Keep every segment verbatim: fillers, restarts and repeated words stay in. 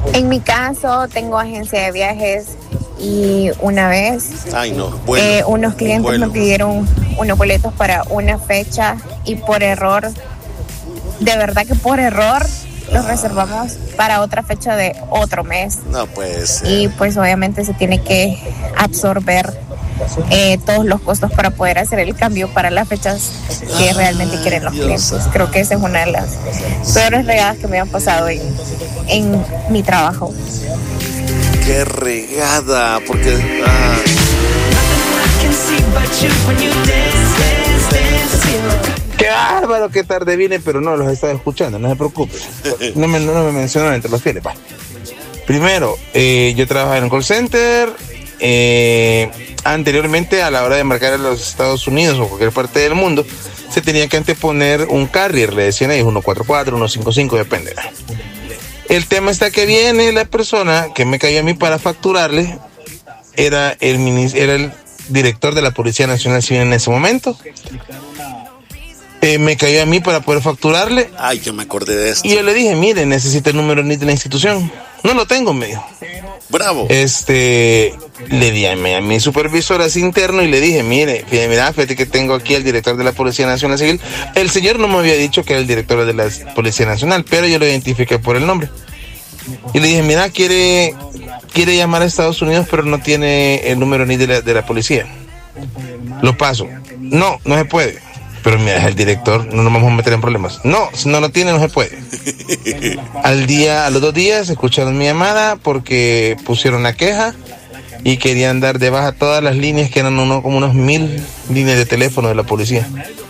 En mi caso, tengo agencia de viajes y una vez Ay, no. Bueno, eh, unos clientes bueno. me pidieron unos boletos para una fecha y por error, de verdad que por error, los reservamos para otra fecha de otro mes. No puede ser. Y pues obviamente se tiene que absorber eh, todos los costos para poder hacer el cambio para las fechas que realmente quieren los Dios. clientes. Creo que esa es una de las peores regadas que me han pasado en, en mi trabajo. Qué regada, porque... Ah. Qué bárbaro, qué tarde viene, pero no los estaba escuchando, no se preocupe. No me, no me mencionaron entre los fieles. Va. Primero, eh, yo trabajaba en un call center. Eh, anteriormente, a la hora de marcar a los Estados Unidos o cualquier parte del mundo, se tenía que anteponer un carrier, le decían ahí, uno cuatro cuatro, uno cinco cinco, depende. El tema está que viene la persona que me cayó a mí para facturarle, era el, era el director de la Policía Nacional Civil en ese momento. Eh, me cayó a mí para poder facturarle. Ay, yo me acordé de esto. Y yo le dije, mire, necesita el número N I T de la institución. No lo tengo, me dijo. Bravo. Este, le di a mi, a mi supervisor así interno y le dije, mire, mira, fíjate que tengo aquí al director de la Policía Nacional Civil. El señor no me había dicho que era el director de la Policía Nacional, pero yo lo identifiqué por el nombre. Y le dije, mira, quiere, quiere llamar a Estados Unidos, pero no tiene el número N I T de la, de la policía. Lo paso. No, no se puede. Pero mira, es el director, no nos vamos a meter en problemas. No, si no lo tiene, no se puede. Al día, a los dos días, escucharon mi llamada porque pusieron la queja y querían dar de baja todas las líneas, que eran uno, como unos mil líneas de teléfono de la policía.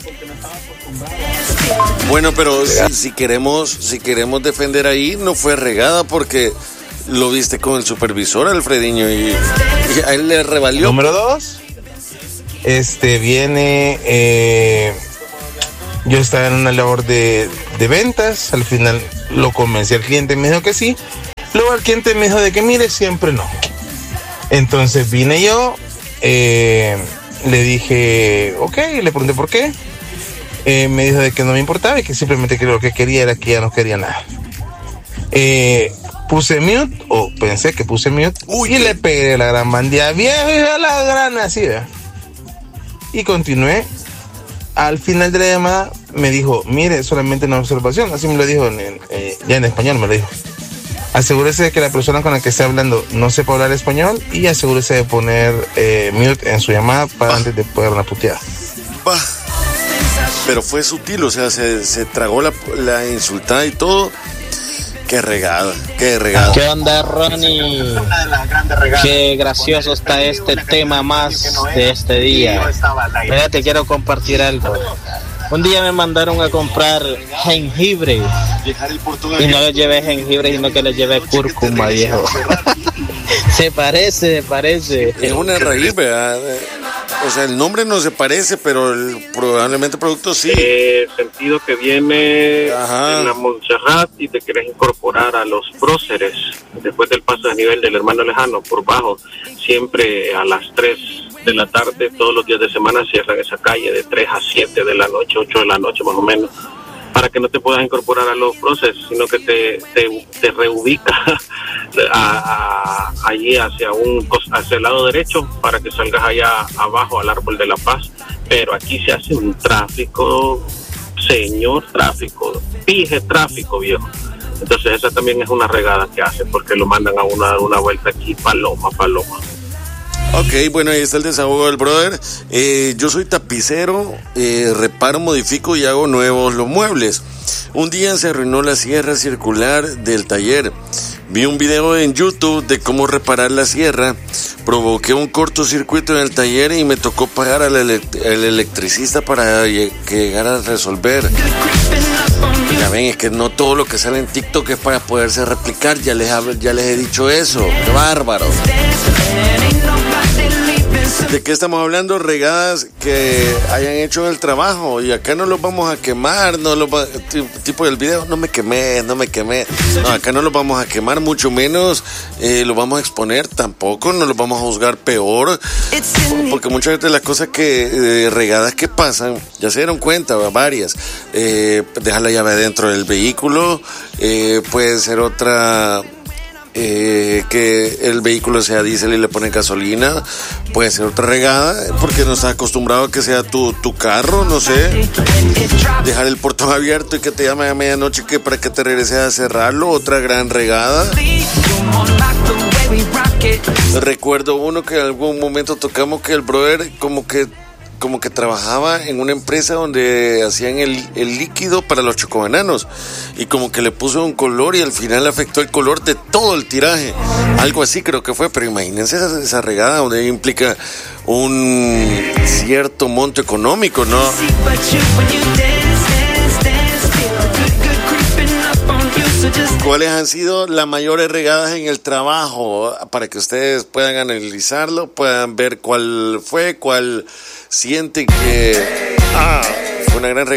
Bueno, pero si, si queremos, si queremos defender ahí, no fue regada porque lo viste con el supervisor, Alfrediño, y, y a él le revalió. Número dos. Este viene, eh, yo estaba en una labor de, de ventas, al final lo convencí al cliente, me dijo que sí, luego el cliente me dijo de que mire, siempre no. Entonces vine yo, eh, le dije, ok, le pregunté por qué, eh, me dijo de que no me importaba y que simplemente que lo que quería era que ya no quería nada. Eh, puse mute, o pensé que puse mute, Uy, y le pegué la gran bandía, viejo, y la gran así, ¿verdad? Y continué. Al final de la llamada me dijo, mire, solamente una observación, así me lo dijo en, en, eh, ya en español me lo dijo. Asegúrese de que la persona con la que esté hablando no sepa hablar español y asegúrese de poner eh, mute en su llamada para bah. antes de poder una puteada. Bah. Pero fue sutil, o sea, se, se tragó la, la insultada y todo. Qué regada, qué regada. ¿Qué onda, Ronnie? Qué gracioso está este tema más de este día. Mira, te quiero compartir algo. Un día me mandaron a comprar jengibre y no les llevé jengibre, sino que les llevé cúrcuma, viejo. Se parece, se parece. Es una raíz, ¿verdad? O sea, el nombre no se parece, pero el, probablemente el producto sí. Eh, sentido que viene Ajá. en la Montserrat y te quieres incorporar a los próceres después del paso de nivel del hermano lejano por bajo. Siempre a las tres de la tarde, todos los días de semana cierran esa calle de tres a siete de la noche, ocho de la noche más o menos, para que no te puedas incorporar a los próceres, sino que te, te, te reubica a, a, allí hacia un hacia el lado derecho para que salgas allá abajo al Árbol de la Paz. Pero aquí se hace un tráfico, señor tráfico, pije tráfico, viejo. Entonces esa también es una regada que hace, porque lo mandan a una, una vuelta aquí, paloma, paloma. Ok, bueno, ahí está el desahogo del brother. Eh, yo soy tapicero, eh, reparo, modifico y hago nuevos los muebles. Un día se arruinó la sierra circular del taller. Vi un video en YouTube de cómo reparar la sierra. Provoqué un cortocircuito en el taller y me tocó pagar al elect- el electricista para que llegara a resolver. Ya ven, es que no todo lo que sale en TikTok es para poderse replicar. Ya les, hab- ya les he dicho eso. ¡Qué bárbaro! ¿De qué estamos hablando? Regadas que hayan hecho en el trabajo, y acá no los vamos a quemar, no los va, tipo del video, no me quemé, no me quemé, no, acá no los vamos a quemar, mucho menos eh, los vamos a exponer, tampoco, no los vamos a juzgar peor, porque muchas de las cosas que, eh, regadas que pasan, ya se dieron cuenta, varias, eh, dejar la llave dentro del vehículo, eh, puede ser otra... eh, que el vehículo sea diésel y le ponen gasolina, puede ser otra regada, porque no estás acostumbrado a que sea tu, tu carro, no sé, dejar el portón abierto y que te llame a medianoche que para que te regreses a cerrarlo, otra gran regada. Recuerdo uno que en algún momento tocamos que el brother como que como que trabajaba en una empresa donde hacían el, el líquido para los chocobananos y como que le puso un color y al final afectó el color de todo el tiraje, algo así creo que fue, pero imagínense esa, esa regada donde implica un cierto monto económico, ¿no? ¿Cuáles han sido las mayores regadas en el trabajo? Para que ustedes puedan analizarlo, puedan ver cuál fue, cuál sienten que ah, fue una gran regada.